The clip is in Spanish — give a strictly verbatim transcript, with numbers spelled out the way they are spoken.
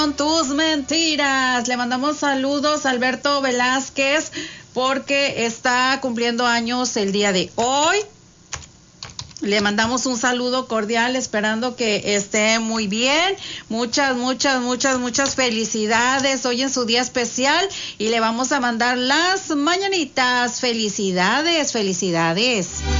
Con tus mentiras. Le mandamos saludos a Alberto Velázquez porque está cumpliendo años el día de hoy. Le mandamos un saludo cordial, esperando que esté muy bien. Muchas, muchas, muchas, muchas felicidades hoy en su día especial y le vamos a mandar las mañanitas. Felicidades, felicidades.